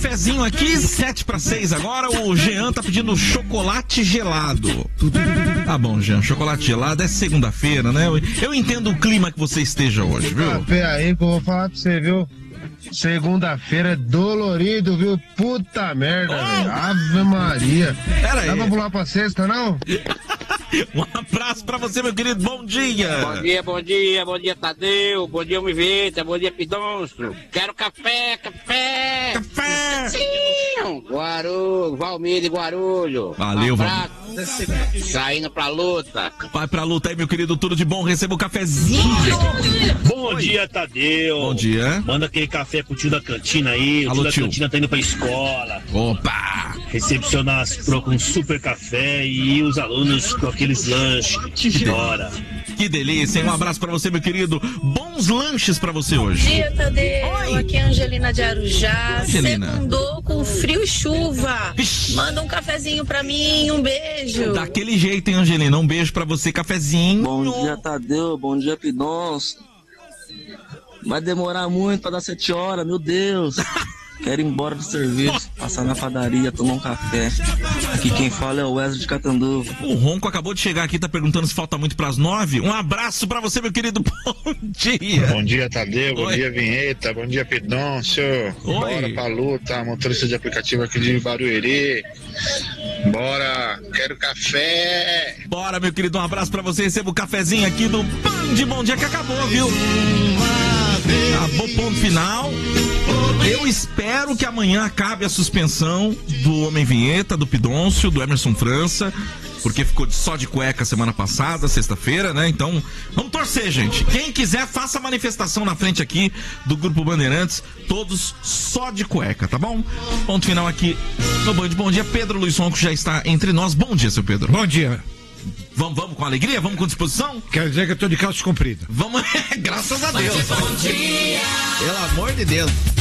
cafezinho aqui, 7:06 agora. O Jean tá pedindo chocolate gelado. Tá bom, Jean, chocolate gelado é segunda-feira, né? Eu entendo o clima que você esteja hoje, viu? Café aí que eu vou falar pra você, viu? Segunda-feira é dolorido, viu? Puta merda, velho. Ave Maria. Pera aí. Dá pra pular pra sexta, não? Um abraço pra você, meu querido. Bom dia. Bom dia, Tadeu. Bom dia, Miveta. Bom dia, Pidonço. Quero café. Sim. Valmir de Guarulhos. Valeu, Valmir. Saindo pra luta. Vai pra luta aí, meu querido. Tudo de bom. Receba o cafezinho. Bom dia, Tadeu. Bom dia. Manda aquele café pro tio da cantina aí. Alô, o tio da tio. cantina tá indo pra escola. Opa! Recepcionar as pro com super café e os alunos com aqueles lanches. Bora. Que delícia, hein? Um abraço pra você, meu querido. Bons lanches pra você hoje. Bom dia, Tadeu. Oi. Aqui é a Angelina de Arujá. Angelina. Segundou com frio e chuva. Vixe. Manda um cafezinho pra mim, um beijo. Daquele jeito, hein, Angelina? Um beijo pra você, cafezinho. Bom dia, Tadeu. Bom dia, Pidonço. Vai demorar muito pra dar 7 horas, meu Deus. Quero ir embora do serviço, passar na padaria, tomar um café. Aqui quem fala é o Wesley de Catanduva. O Ronco acabou de chegar aqui, tá perguntando se falta muito pras 9. Um abraço pra você, meu querido. Bom dia. Bom dia, Tadeu. Bom Oi. dia, Vinheta. Bom dia, Pidoncio. Oi. Bora pra luta, motorista de aplicativo aqui de Barueri. Bora, quero café. Bora, meu querido, um abraço pra você. Receba o cafezinho aqui do Band Bom Dia, que acabou, viu? Acabou, ponto final. Eu espero que amanhã acabe a suspensão do Homem Vinheta, do Pidoncio, do Emerson França, porque ficou só de cueca semana passada, sexta-feira, né? Então, vamos torcer, gente. Quem quiser, faça a manifestação na frente aqui do Grupo Bandeirantes, todos só de cueca, tá bom? Ponto final aqui no Band Bom Dia. Pedro Luiz Ronco já está entre nós. Bom dia, seu Pedro. Bom dia. Vamos com alegria? Vamos com disposição? Quero dizer que eu tô de calça comprida. Vamos, graças a Deus. Bom dia. Pelo amor de Deus.